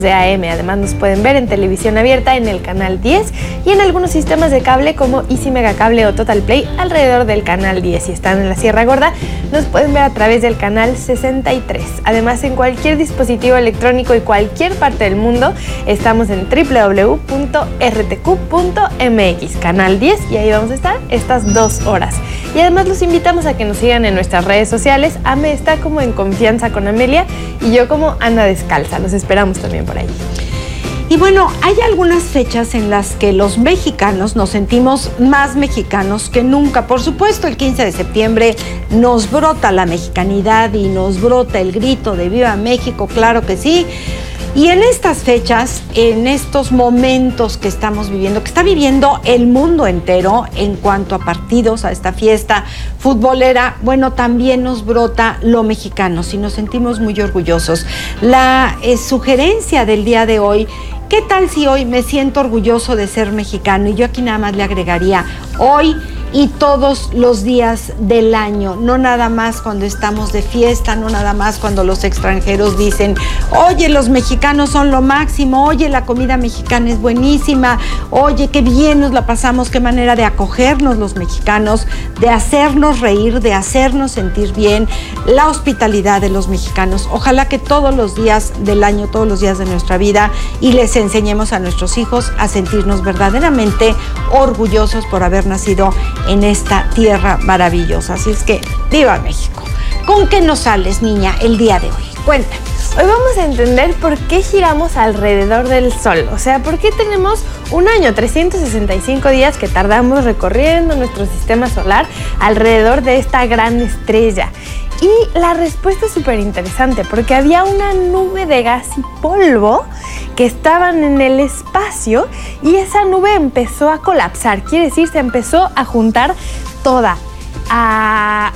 de AM. Además nos pueden ver en televisión abierta en el canal 10 y en algunos sistemas de cable como Easy Megacable o Total Play alrededor del canal 10. Si están en la Sierra Gorda, nos pueden ver a través del canal 63. Además, en cualquier dispositivo electrónico y cualquier parte del mundo, estamos en www.rtq.mx, canal 10, y ahí vamos a estar estas 2 horas. Y además los invitamos a que nos sigan en nuestras redes sociales. Ame está como En Confianza con Amelia y yo como Ana Descalza. Los esperamos también por ahí. Y bueno, hay algunas fechas en las que los mexicanos nos sentimos más mexicanos que nunca. Por supuesto, el 15 de septiembre nos brota la mexicanidad y nos brota el grito de ¡Viva México! Claro que sí. Y en estas fechas, en estos momentos que estamos viviendo, que está viviendo el mundo entero en cuanto a partidos, a esta fiesta futbolera, bueno, también nos brota lo mexicano y nos sentimos muy orgullosos. La sugerencia del día de hoy, ¿qué tal si hoy me siento orgulloso de ser mexicano? Y yo aquí nada más le agregaría hoy y todos los días del año, no nada más cuando estamos de fiesta, no nada más cuando los extranjeros dicen, oye, los mexicanos son lo máximo, oye, la comida mexicana es buenísima, oye, qué bien nos la pasamos, qué manera de acogernos los mexicanos, de hacernos reír, de hacernos sentir bien, la hospitalidad de los mexicanos. Ojalá que todos los días del año, todos los días de nuestra vida, y les enseñemos a nuestros hijos a sentirnos verdaderamente orgullosos por haber nacido en esta tierra maravillosa. Así es que, ¡viva México! ¿Con qué nos sales, niña, el día de hoy? Cuéntanos. Hoy vamos a entender por qué giramos alrededor del Sol. O sea, por qué tenemos un año, 365 días que tardamos recorriendo nuestro sistema solar alrededor de esta gran estrella. Y la respuesta es súper interesante porque había una nube de gas y polvo que estaban en el espacio y esa nube empezó a colapsar. Quiere decir, se empezó a juntar toda, a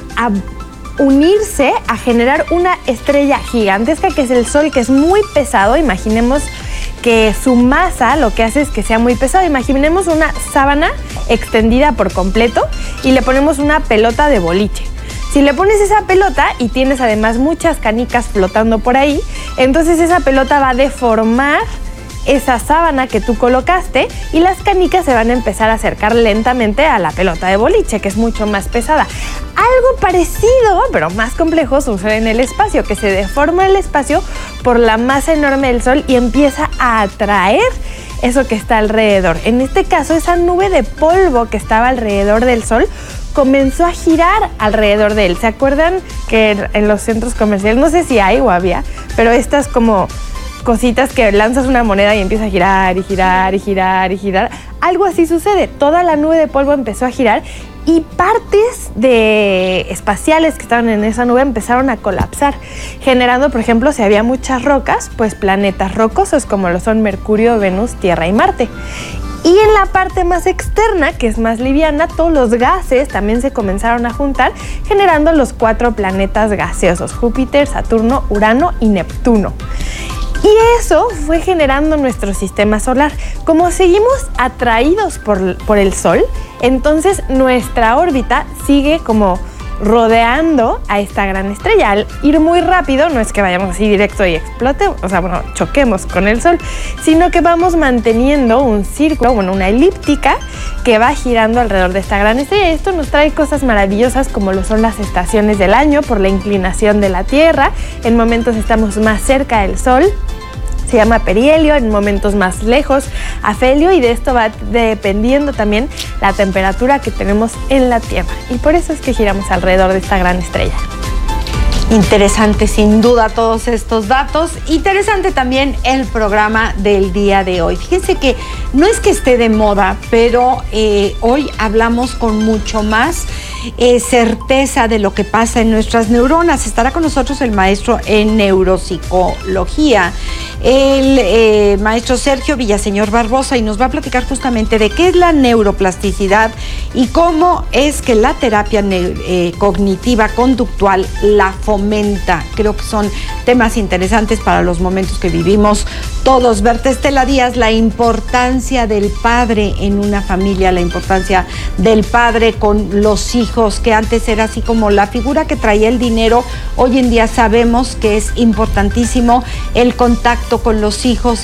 unirse, a generar una estrella gigantesca que es el Sol, que es muy pesado. Imaginemos que su masa lo que hace es que sea muy pesado. Imaginemos una sábana extendida por completo y le ponemos una pelota de boliche. Si le pones esa pelota y tienes además muchas canicas flotando por ahí, entonces esa pelota va a deformar esa sábana que tú colocaste y las canicas se van a empezar a acercar lentamente a la pelota de boliche, que es mucho más pesada. Algo parecido, pero más complejo, sucede en el espacio, que se deforma el espacio por la masa enorme del Sol y empieza a atraer eso que está alrededor. En este caso, esa nube de polvo que estaba alrededor del Sol comenzó a girar alrededor de él. ¿Se acuerdan que en los centros comerciales, no sé si hay o había, pero estas como cositas que lanzas una moneda y empieza a girar y girar y girar y girar? Algo así sucede. Toda la nube de polvo empezó a girar y partes espaciales que estaban en esa nube empezaron a colapsar, generando, por ejemplo, si había muchas rocas, pues planetas rocosos como lo son Mercurio, Venus, Tierra y Marte. Y en la parte más externa, que es más liviana, todos los gases también se comenzaron a juntar, generando los 4 planetas gaseosos: Júpiter, Saturno, Urano y Neptuno. Y eso fue generando nuestro sistema solar. Como seguimos atraídos por el Sol, entonces nuestra órbita sigue como rodeando a esta gran estrella. Al ir muy rápido, no es que vayamos así directo y explote, o sea, bueno, choquemos con el Sol, sino que vamos manteniendo un círculo, bueno, una elíptica que va girando alrededor de esta gran estrella. Y esto nos trae cosas maravillosas como lo son las estaciones del año por la inclinación de la Tierra. En momentos estamos más cerca del Sol, se llama perihelio, en momentos más lejos afelio, y de esto va dependiendo también la temperatura que tenemos en la Tierra, y por eso es que giramos alrededor de esta gran estrella. Interesante sin duda todos estos datos, interesante también el programa del día de hoy. Fíjense que no es que esté de moda, pero hoy hablamos con mucho más certeza de lo que pasa en nuestras neuronas. Estará con nosotros el maestro en neuropsicología, el maestro Sergio Villaseñor Barbosa, y nos va a platicar justamente de qué es la neuroplasticidad y cómo es que la terapia cognitiva conductual la fomenta. Creo que son temas interesantes para los momentos que vivimos todos. Berta Estela Díaz, la importancia del padre en una familia, la importancia del padre con los hijos. hijos, que antes era así como la figura que traía el dinero. Hoy en día sabemos que es importantísimo el contacto con los hijos,